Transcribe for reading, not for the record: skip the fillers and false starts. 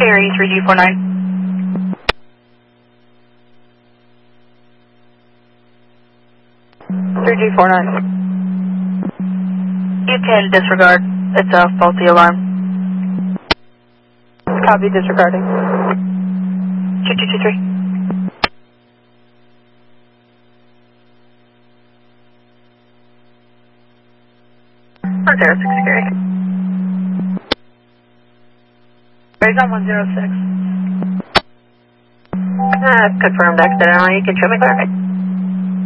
Ferry 3G49. You can disregard. It's a faulty alarm. Copy, disregarding. 2223. On 06 Ferry. Ferry's on 106. Confirmed accidentally. You can show me clear.